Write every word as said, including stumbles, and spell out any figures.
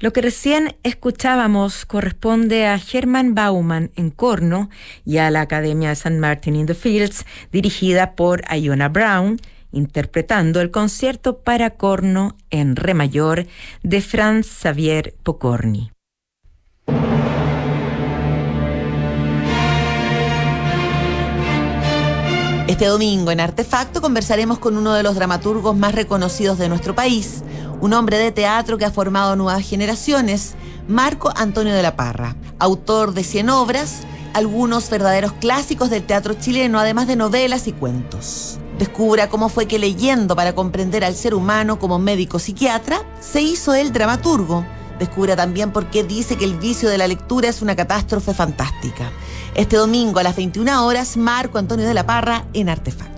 Lo que recién escuchábamos corresponde a Hermann Baumann en corno y a la Academia de Saint Martin in the Fields, dirigida por Iona Brown, interpretando el concierto para corno en re mayor de Franz Xavier Pokorny. Este domingo en Artefacto conversaremos con uno de los dramaturgos más reconocidos de nuestro país, un hombre de teatro que ha formado nuevas generaciones, Marco Antonio de la Parra, autor de cien obras, algunos verdaderos clásicos del teatro chileno, además de novelas y cuentos. Descubra cómo fue que leyendo para comprender al ser humano como médico psiquiatra, se hizo él dramaturgo. Descubra también por qué dice que el vicio de la lectura es una catástrofe fantástica. Este domingo a las veintiuna horas, Marco Antonio de la Parra en Artefacto.